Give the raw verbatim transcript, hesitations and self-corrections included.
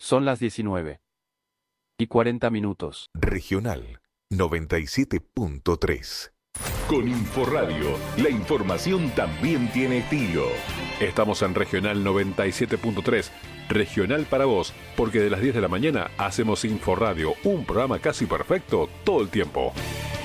Son las diecinueve y cuarenta minutos. Regional noventa y siete punto tres. Con Inforradio, la información también tiene estilo. Estamos en Regional noventa y siete punto tres, Regional para vos, porque de las diez de la mañana hacemos Inforradio, un programa casi perfecto todo el tiempo.